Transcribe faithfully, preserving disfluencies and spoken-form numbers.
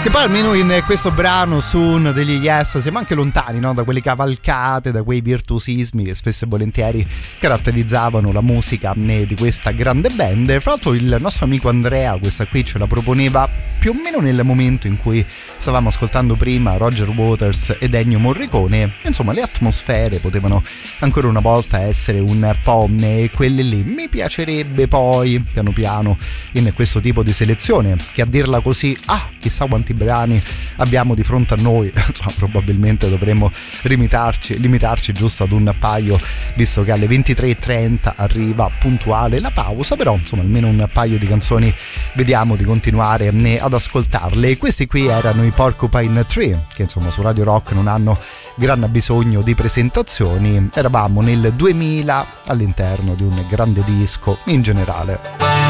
Che poi almeno in questo brano su uno degli Yes siamo anche lontani, no? Da quelle cavalcate, da quei virtuosismi che spesso e volentieri caratterizzavano la musica di questa grande band. Fra l'altro il nostro amico Andrea questa qui ce la proponeva più o meno nel momento in cui stavamo ascoltando prima Roger Waters ed Ennio Morricone. Insomma, le atmosfere potevano ancora una volta essere un po' quelle lì. Mi piacerebbe poi piano piano in questo tipo di selezione, che a dirla così, ah, chissà quanti brani abbiamo di fronte a noi, insomma, probabilmente dovremmo limitarci, limitarci giusto ad un paio, visto che alle ventitré e trenta arriva puntuale la pausa, però insomma almeno un paio di canzoni vediamo di continuare ad ascoltarle. Questi qui erano i Porcupine Tree, che insomma su Radio Rock non hanno gran bisogno di presentazioni. Eravamo nel duemila all'interno di un grande disco in generale.